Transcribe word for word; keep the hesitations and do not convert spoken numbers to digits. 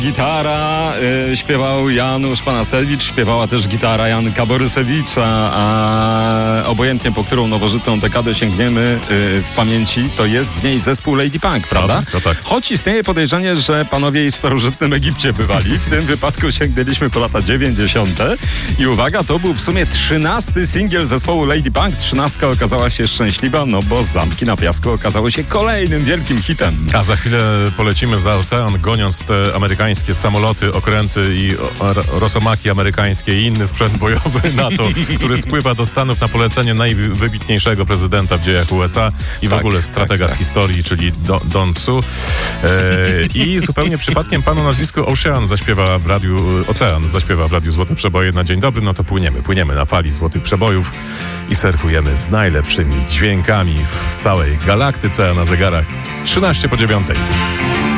Gitara y, śpiewał Janusz Panasewicz, śpiewała też gitara Janka Borysewicza, a obojętnie po którą nowożytną dekadę sięgniemy y, w pamięci, to jest w niej zespół Lady Punk, prawda? To, to tak. Choć istnieje podejrzenie, że panowie w starożytnym Egipcie bywali. W tym wypadku sięgnęliśmy po lata dziewięćdziesiąte. I uwaga, to był w sumie trzynasty singiel zespołu Lady Punk. Trzynastka okazała się szczęśliwa, no bo Zamki na Piasku okazało się kolejnym wielkim hitem. A za chwilę polecimy za ocean, goniąc te amerykańskie samoloty, okręty i o, rosomaki amerykańskie i inny sprzęt bojowy NATO, który spływa do Stanów na polecenie najwybitniejszego prezydenta w dziejach U S A i w tak, ogóle stratega tak, tak. historii, czyli Do, Don Tsu. E, I zupełnie przypadkiem panu nazwisko Ocean zaśpiewa w radiu, Ocean zaśpiewa w radiu Złote Przeboje na dzień dobry, no to płyniemy, płyniemy na fali Złotych Przebojów i surfujemy z najlepszymi dźwiękami w całej galaktyce, a na zegarach trzynaście po dziewiątej.